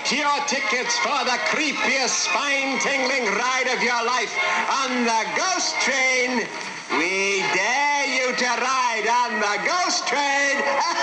Get your tickets for the creepiest, spine-tingling ride of your life on the Ghost Train. We dare you to ride on the Ghost Train.